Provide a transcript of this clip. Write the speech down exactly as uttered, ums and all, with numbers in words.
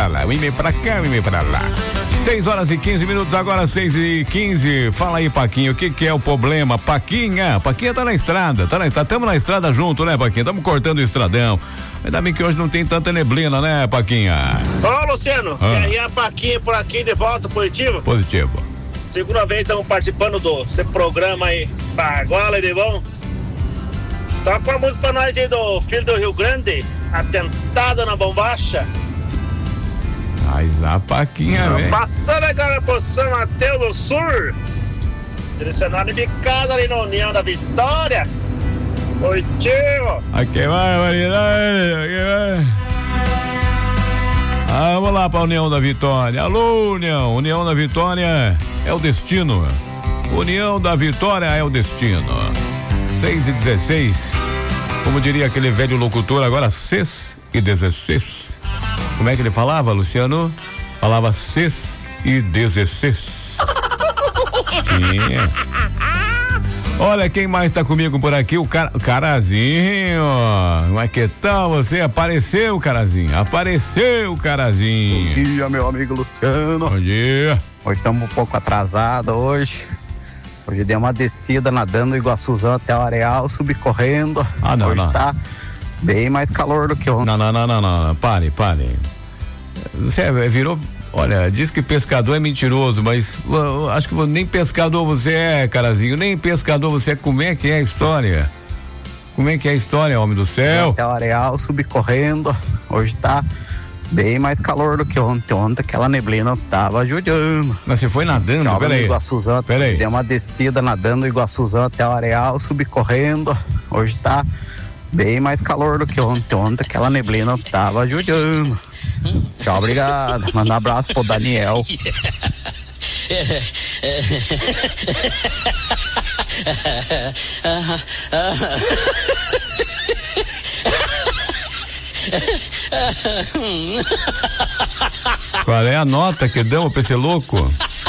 pra lá, um e-mail pra cá, um e-mail pra lá. seis horas e quinze minutos, agora seis e quinze. Fala aí, Paquinha, o que que é o problema? Paquinha, Paquinha tá na estrada, tá na estrada, tamo na estrada junto, né, Paquinha? Tamo cortando o estradão. Ainda bem que hoje não tem tanta neblina, né, Paquinha? Ô, Luciano, ah. e a Paquinha por aqui de volta, positivo? Positivo. Segunda vez estamos participando do seu programa aí, Bagola de bom. Toca uma música pra nós aí do Filho do Rio Grande, Atentado na Bombacha. Mas a Paquinha, velho. Passando agora pro São Mateus do Sul, direcionado de casa ali na União da Vitória. Positivo. Aqui vai, variedade, aqui vai. Ah, vamos lá pra União da Vitória. Alô, União, União da Vitória é o destino. União da Vitória é o destino. seis e dezesseis. Como diria aquele velho locutor, agora seis e dezesseis. Como é que ele falava, Luciano? Falava seis e dezesseis. Tinha. Olha quem mais tá comigo por aqui, o Car- Carazinho. Mas que tal você? Apareceu, Carazinho. Apareceu, Carazinho. Bom dia, meu amigo Luciano. Bom dia. Hoje estamos um pouco atrasados hoje. Hoje deu uma descida nadando o Iguaçuzão até o Areal, subcorrendo. Ah, não, Hoje não. tá bem mais calor do que ontem. Não, não, não, não, não, não. Pare, pare. Você virou. Olha, diz que pescador é mentiroso, mas uh, acho que nem pescador você é, Carazinho. Nem pescador você é. Como é que é a história? Como é que é a história, homem do céu? Até o Areal, subcorrendo. Hoje tá bem mais calor do que ontem. Ontem aquela neblina tava ajudando. Mas você foi nadando, Tchau, peraí. Iguaçuzão, Peraí. deu uma descida nadando o Iguaçuzão até o Areal, subcorrendo. Hoje tá bem mais calor do que ontem. Ontem aquela neblina tava ajudando. Tchau, obrigado. Manda um abraço pro Daniel. Qual é a nota que damos pra esse louco?